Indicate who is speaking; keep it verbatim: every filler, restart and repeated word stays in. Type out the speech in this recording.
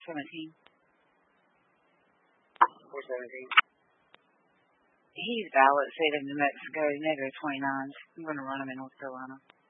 Speaker 1: seventeen.
Speaker 2: four seventeen.
Speaker 1: He's valid, state of New Mexico, negative twenty-nines. I'm going to run him in North Carolina.